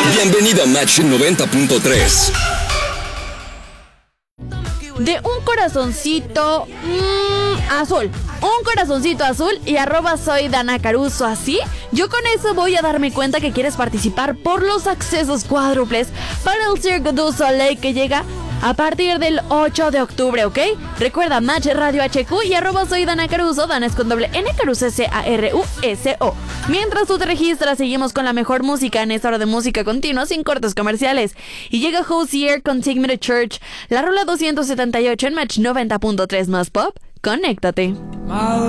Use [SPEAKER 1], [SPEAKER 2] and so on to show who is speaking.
[SPEAKER 1] Bienvenido a Match 90.3.
[SPEAKER 2] De un corazoncito azul. Un corazoncito azul y @ soy Dana Caruso. Así, yo con eso voy a darme cuenta que quieres participar por los accesos cuádruples para el Cirque du Soleil que llega a partir del 8 de octubre, ¿ok? Recuerda, Match Radio HQ y @ soy Dana Caruso. Dana es con doble N, Caruso Caruso. Mientras tú te registras, seguimos con la mejor música en esta hora de música continua sin cortes comerciales. Y llega Hozier con Take Me to Church, la rola 278 en Match 90.3 más pop. Conéctate.